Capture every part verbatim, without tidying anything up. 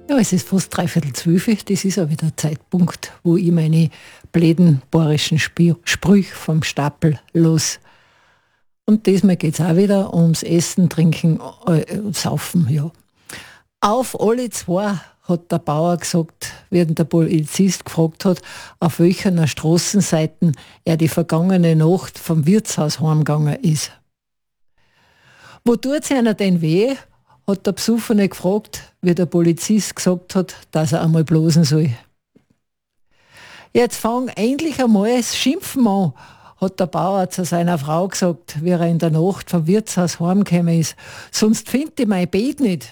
Ja, es ist fast dreiviertel zwölf. Das ist auch wieder der Zeitpunkt, wo ich meine bläden bayerischen Sp- Sprüche vom Stapel los. Und diesmal geht es auch wieder ums Essen, Trinken, äh, Saufen, ja. Auf alle zwei, hat der Bauer gesagt, während der Polizist gefragt hat, auf welcher Straßenseiten er die vergangene Nacht vom Wirtshaus heimgegangen ist. Wo tut's einer denn weh? Hat der Besoffene gefragt, wie der Polizist gesagt hat, dass er einmal blosen soll. Jetzt fang endlich einmal das Schimpfen an, hat der Bauer zu seiner Frau gesagt, wie er in der Nacht vom Wirtshaus heimgekommen ist. Sonst find ich mein Bett nicht.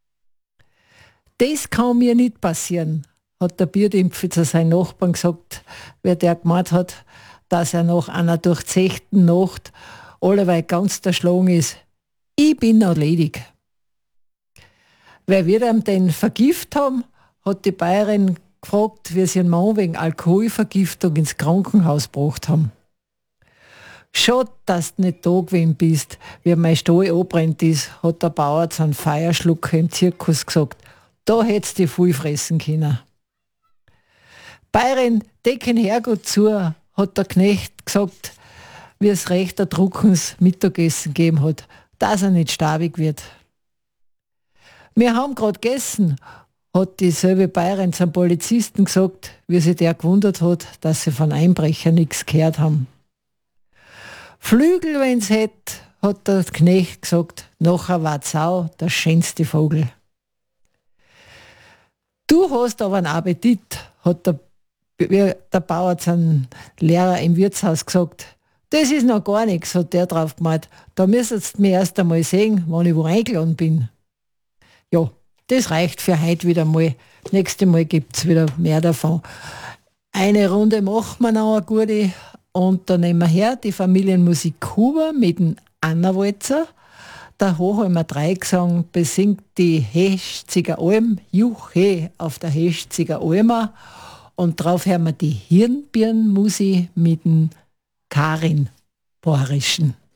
Das kann mir nicht passieren, hat der Bierdimpfe zu seinen Nachbarn gesagt, wie der gemeint hat, dass er nach einer durchzechten Nacht alleweil ganz erschlagen ist. Ich bin noch ledig. Wer wird ihm denn vergift haben, hat die Bayerin gefragt, wie sie einen Mann wegen Alkoholvergiftung ins Krankenhaus gebracht haben. Schade, dass du nicht da gewesen bist, wie mein Stall abbrennt ist, hat der Bauer zu einem Feierschlucker im Zirkus gesagt. Da hättest du viel fressen können. Bayerin, decken Herrgott zu, hat der Knecht gesagt, wie es recht ein trockenes Mittagessen gegeben hat, dass er nicht staubig wird. Wir haben gerade gegessen, hat dieselbe Bayerin zum Polizisten gesagt, wie sich der gewundert hat, dass sie von Einbrechern nichts gehört haben. Flügel, wenn's hätt, hat der Knecht gesagt, nachher war die Sau der schönste Vogel. Du hast aber einen Appetit, hat der, der Bauer zum Lehrer im Wirtshaus gesagt. Das ist noch gar nichts, hat der drauf gemeint. Da müsstest du mir erst einmal sehen, wann ich wo eingeladen bin. Ja, das reicht für heute wieder mal. Nächstes Mal gibt es wieder mehr davon. Eine Runde machen wir noch eine gute und dann nehmen wir her die Familienmusik Kuba mit dem Anna-Walzer. Der Hochheimer Dreigesang besingt die Heschziger Alm, Juche auf der Heschziger Alma. Und drauf hören wir die Hirnbirnmusik mit dem Karin Borischen.